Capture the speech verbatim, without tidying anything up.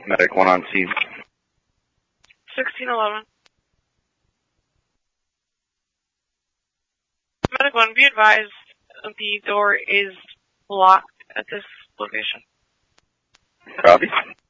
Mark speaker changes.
Speaker 1: Medic one on scene.
Speaker 2: sixteen eleven. Medic one, be advised, the door is locked at this location.
Speaker 1: Copy.